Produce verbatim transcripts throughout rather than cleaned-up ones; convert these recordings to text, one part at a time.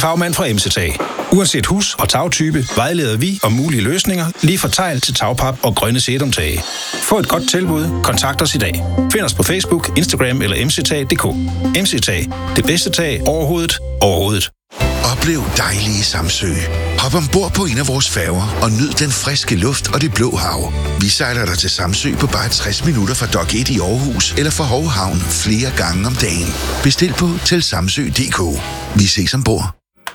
fagmand fra M C T A. Uanset hus- og tagtype vejleder vi om mulige løsninger, lige fra tegl til tagpap og grønne sedumtage. Få et godt tilbud. Kontakt os i dag. Find os på Facebook, Instagram eller m c tag punktum d k. M C T A. Det bedste tag overhovedet. Overhovedet. Oplev dejlige Samsø. Hop ombord på en af vores færger og nyd den friske luft og det blå hav. Vi sejler dig til Samsø på bare tres minutter fra Dock et i Aarhus eller fra Hovhavn flere gange om dagen. Bestil på til samsø punktum d k. Vi ses ombord.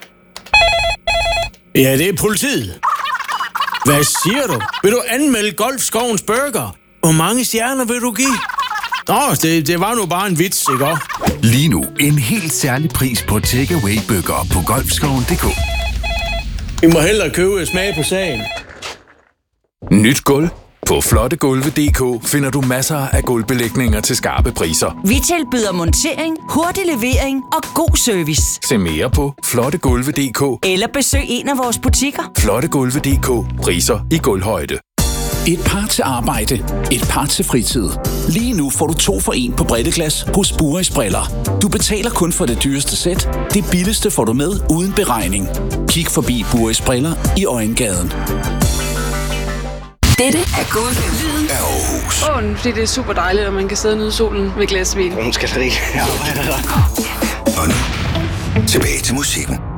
Ja, det er politiet. Hvad siger du? Vil du anmelde Golfskovens Burger? Hvor mange stjerner vil du give? Nå, det, det var nu bare en vits, ikke også? Lige nu en helt særlig pris på takeaway-bøger på golfskoven punktum d k. Vi må hellere købe smag på sagen. Nyt gulv. På flottegulve punktum d k finder du masser af gulvbelægninger til skarpe priser. Vi tilbyder montering, hurtig levering og god service. Se mere på flottegulve punktum d k Eller besøg en af vores butikker. flottegulve punktum d k. Priser i gulvhøjde. Et par til arbejde, et par til fritid. Lige nu får du to for en på bredteglas hos Buris Briller. Du betaler kun for det dyreste sæt. Det billigste får du med uden beregning. Kig forbi Buris Briller i Øjengaden. Dette er Gårdlyden af Aarhus. Åh, oh, fordi det er super dejligt, at man kan sidde nede i solen med glas vin. Hun skal da ikke arbejde der. Og nu, tilbage til musikken.